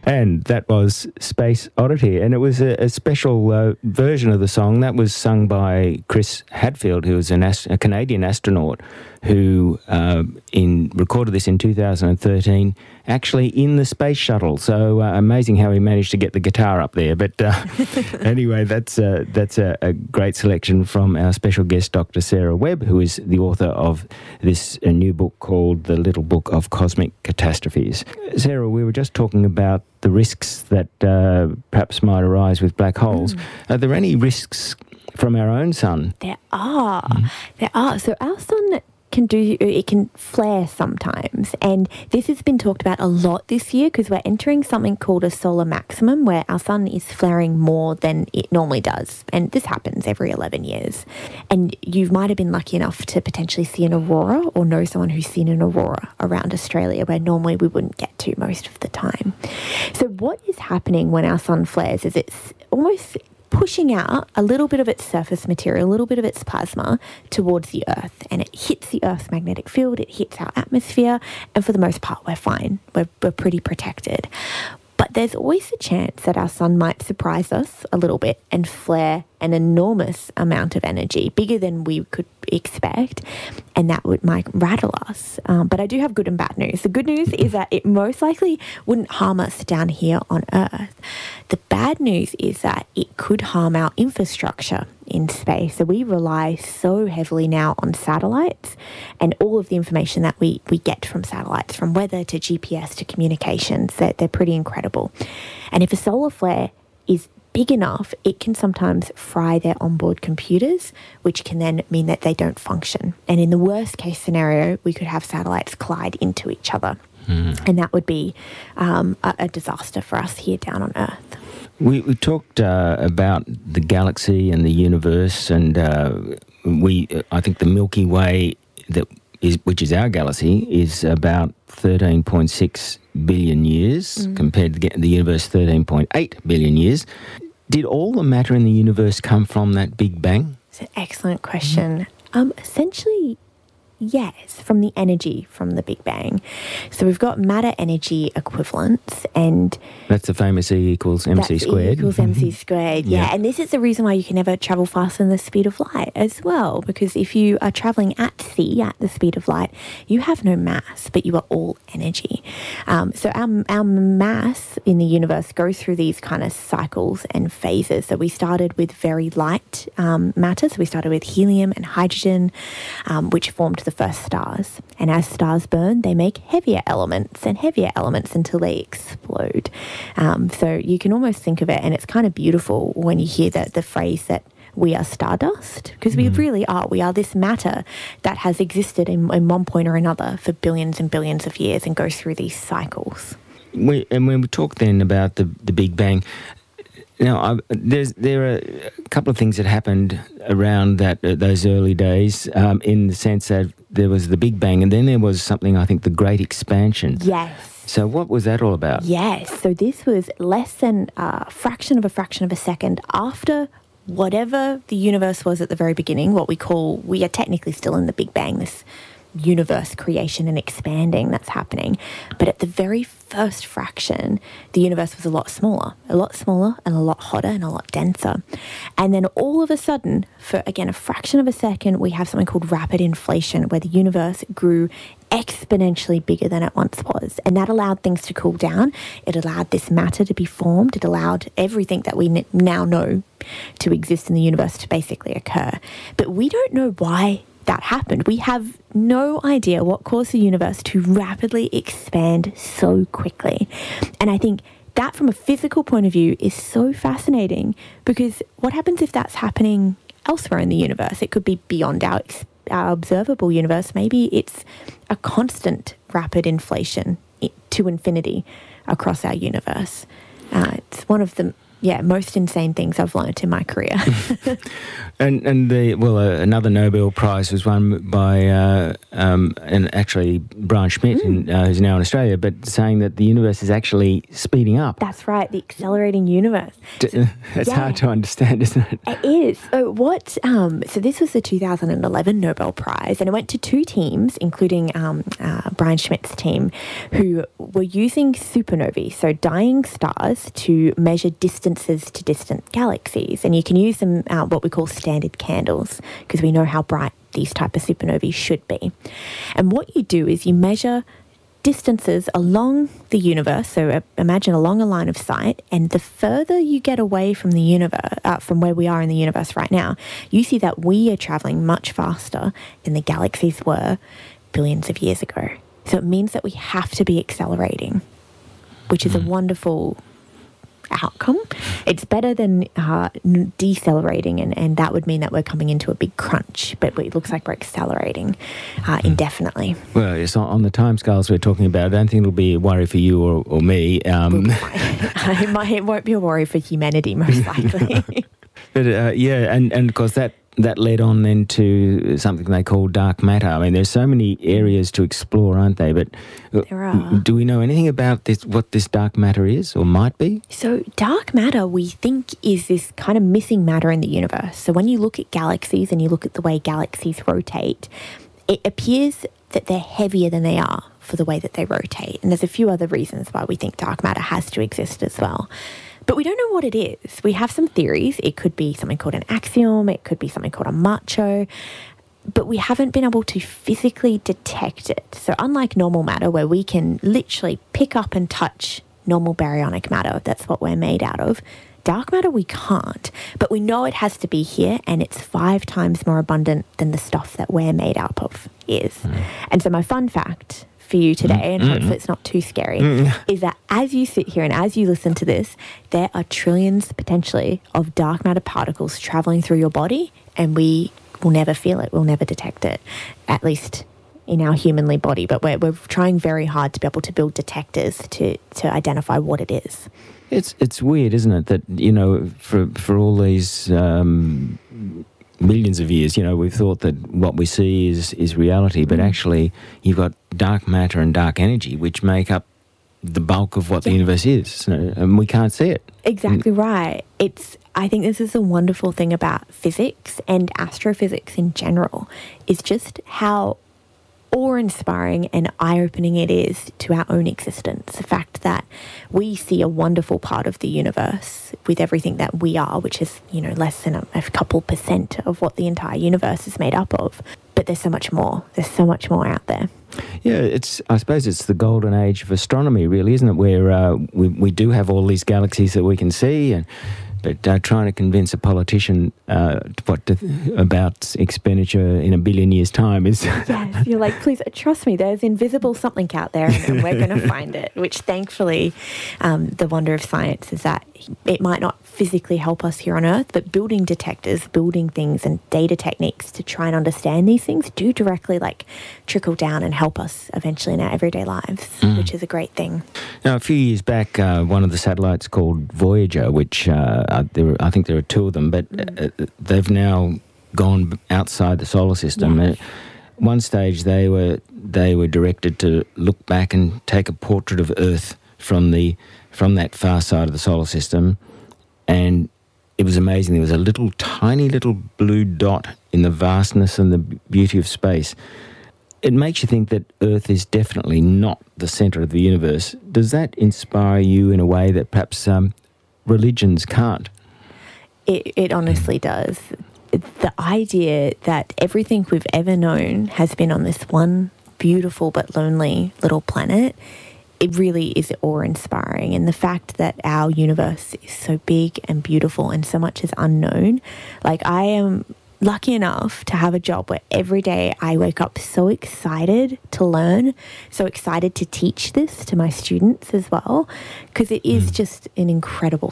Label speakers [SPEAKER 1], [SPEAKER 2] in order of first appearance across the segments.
[SPEAKER 1] And that was Space Oddity. And it was a special version of the song that was sung by Chris Hadfield, who was a Canadian astronaut who recorded this in 2013, actually in the space shuttle. So amazing how he managed to get the guitar up there. But anyway, that's a great selection from our special guest, Dr. Sarah Webb, who is the author of this new book called The Little Book of Cosmic Catastrophes. Sarah, we were just talking about the risks that perhaps might arise with black holes. Are there any risks from our own sun?
[SPEAKER 2] There are. There are. So our sun can flare sometimes, and this has been talked about a lot this year because we're entering something called a solar maximum, where our sun is flaring more than it normally does, and this happens every 11 years. And you might have been lucky enough to potentially see an aurora or know someone who's seen an aurora around Australia, where normally we wouldn't get to most of the time. So what is happening when our sun flares is it's almost pushing out a little bit of its surface material, a little bit of its plasma towards the Earth, and it hits the Earth's magnetic field, it hits our atmosphere, and for the most part we're fine. We're pretty protected. But there's always a chance that our sun might surprise us a little bit and flare an enormous amount of energy, bigger than we could expect, and that might rattle us. But I do have good and bad news. The good news is that it most likely wouldn't harm us down here on Earth. The bad news is that it could harm our infrastructure in space. So we rely so heavily now on satellites and all of the information that we get from satellites, from weather to GPS to communications. They're pretty incredible. And if a solar flare is big enough, it can sometimes fry their onboard computers, which can then mean that they don't function. And in the worst case scenario, we could have satellites collide into each other. And that would be a disaster for us here down on Earth.
[SPEAKER 1] We talked about the galaxy and the universe, and I think the Milky Way, which is our galaxy, is about 13.6 billion years compared to the universe 13.8 billion years. Did all the matter in the universe come from that Big Bang?
[SPEAKER 2] It's an excellent question. Essentially, yes, from the energy from the Big Bang. So we've got matter-energy equivalents, and
[SPEAKER 1] that's the famous E equals MC squared.
[SPEAKER 2] E equals MC squared, yeah. And this is the reason why you can never travel faster than the speed of light as well, because if you are travelling at sea at the speed of light, you have no mass, but you are all energy. So our mass in the universe goes through these kind of cycles and phases. So we started with very light matter. So we started with helium and hydrogen, which formed the first stars. And as stars burn, they make heavier elements and heavier elements until they explode. So you can almost think of it, and it's kind of beautiful when you hear the phrase that we are stardust, because we really are. We are this matter that has existed in one point or another for billions and billions of years and goes through these cycles.
[SPEAKER 1] And when we talk then about the Big Bang, now, there are a couple of things that happened around those early days, in the sense that there was the Big Bang, and then there was something, I think, the Great Expansion.
[SPEAKER 2] Yes.
[SPEAKER 1] So what was that all about?
[SPEAKER 2] Yes. So this was less than a fraction of a second after whatever the universe was at the very beginning, we are technically still in the Big Bang, this universe creation and expanding that's happening. But at the very first fraction, the universe was a lot smaller and a lot hotter and a lot denser. And then all of a sudden, for again a fraction of a second, we have something called rapid inflation, where the universe grew exponentially bigger than it once was. And that allowed things to cool down. It allowed this matter to be formed. It allowed everything that we now know to exist in the universe to basically occur. But we don't know why that happened. We have no idea what caused the universe to rapidly expand so quickly. And I think that from a physical point of view is so fascinating, because what happens if that's happening elsewhere in the universe? It could be beyond our observable universe. Maybe it's a constant rapid inflation to infinity across our universe. It's one of the most insane things I've learnt in my career.
[SPEAKER 1] And another Nobel Prize was won by and actually Brian Schmidt, who's now in Australia, but saying that the universe is actually speeding up.
[SPEAKER 2] That's right, the accelerating universe.
[SPEAKER 1] It's hard to understand, isn't it?
[SPEAKER 2] It is. So this was the 2011 Nobel Prize, and it went to two teams, including Brian Schmidt's team, who were using supernovae, so dying stars, to measure distances to distant galaxies. And you can use them, what we call standard candles, because we know how bright these type of supernovae should be. And what you do is you measure distances along the universe, so imagine along a line of sight, and the further you get away from the universe, from where we are in the universe right now, you see that we are travelling much faster than the galaxies were billions of years ago. So it means that we have to be accelerating, which is a wonderful outcome. It's better than decelerating, and that would mean that we're coming into a big crunch, but it looks like we're accelerating indefinitely.
[SPEAKER 1] Well, it's on the timescales we're talking about. I don't think it'll be a worry for you or me.
[SPEAKER 2] It won't be a worry for humanity, most likely.
[SPEAKER 1] But and of course that led on then to something they call dark matter. I mean, there's so many areas to explore, aren't they? But
[SPEAKER 2] there are.
[SPEAKER 1] Do we know anything about this? What this dark matter is, or might be?
[SPEAKER 2] So dark matter, we think, is this kind of missing matter in the universe. So when you look at galaxies and you look at the way galaxies rotate, it appears that they're heavier than they are for the way that they rotate. And there's a few other reasons why we think dark matter has to exist as well. But we don't know what it is. We have some theories. It could be something called an axiom. It could be something called a macho. But we haven't been able to physically detect it. So unlike normal matter, where we can literally pick up and touch normal baryonic matter, that's what we're made out of, dark matter we can't. But we know it has to be here, and it's 5 times more abundant than the stuff that we're made up of is. And so my fun fact for you today, and hopefully it's not too scary, is that as you sit here and as you listen to this, there are trillions potentially of dark matter particles traveling through your body, and we will never feel it, we'll never detect it, at least in our humanly body. But we're trying very hard to be able to build detectors to identify what it is.
[SPEAKER 1] It's weird, isn't it, that, you know, for all these millions of years, you know, we've thought that what we see is reality, but actually you've got dark matter and dark energy, which make up the bulk of what the universe is, and we can't see it.
[SPEAKER 2] Exactly right. I think this is a wonderful thing about physics and astrophysics in general, is just how awe-inspiring and eye-opening it is to our own existence. The fact that we see a wonderful part of the universe with everything that we are, which is, you know, less than a couple % of what the entire universe is made up of. But there's so much more. There's so much more out there.
[SPEAKER 1] Yeah, I suppose it's the golden age of astronomy, really, isn't it? Where we do have all these galaxies that we can see, but trying to convince a politician about expenditure in 1 billion years' time is...
[SPEAKER 2] Yes, you're like, please, trust me, there's invisible something out there, and we're going to find it, which thankfully, the wonder of science is that it might not physically help us here on Earth, but building detectors, building things and data techniques to try and understand these things do directly trickle down and help us eventually in our everyday lives, which is a great thing.
[SPEAKER 1] Now, a few years back, one of the satellites called Voyager, which I think there are 2 of them, but they've now gone outside the solar system.
[SPEAKER 2] Yes.
[SPEAKER 1] At one stage, they were directed to look back and take a portrait of Earth from that far side of the solar system, and it was amazing. There was a tiny little blue dot in the vastness and the beauty of space. It makes you think that Earth is definitely not the centre of the universe. Does that inspire you in a way that perhaps religions can't?
[SPEAKER 2] It honestly does. The idea that everything we've ever known has been on this one beautiful but lonely little planet, it really is awe-inspiring. And the fact that our universe is so big and beautiful and so much is unknown, I am lucky enough to have a job where every day I wake up so excited to learn, so excited to teach this to my students as well, because it is just an incredible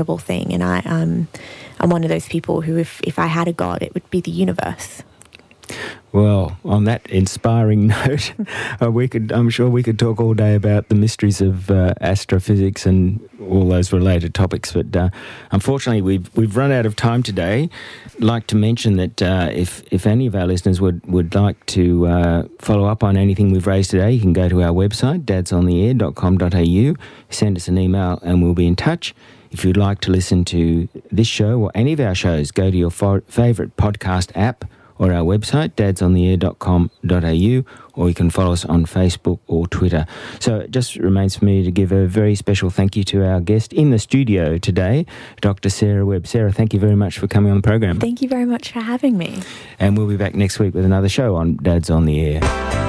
[SPEAKER 2] thing. And I'm one of those people who, if I had a God, it would be the universe.
[SPEAKER 1] Well, on that inspiring note, I'm sure we could talk all day about the mysteries of astrophysics and all those related topics. But unfortunately, we've run out of time today. I'd like to mention that if any of our listeners would like to follow up on anything we've raised today, you can go to our website, dadsontheair.com.au, send us an email and we'll be in touch. If you'd like to listen to this show or any of our shows, go to your favourite podcast app or our website, dadsontheair.com.au, or you can follow us on Facebook or Twitter. So it just remains for me to give a very special thank you to our guest in the studio today, Dr. Sarah Webb. Sarah, thank you very much for coming on the program.
[SPEAKER 2] Thank you very much for having me.
[SPEAKER 1] And we'll be back next week with another show on Dads on the Air.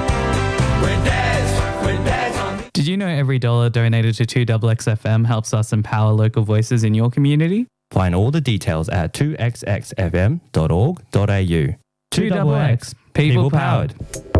[SPEAKER 3] Did you know every dollar donated to 2XXFM helps us empower local voices in your community?
[SPEAKER 4] Find all the details at 2xxfm.org.au.
[SPEAKER 3] 2XX, people powered.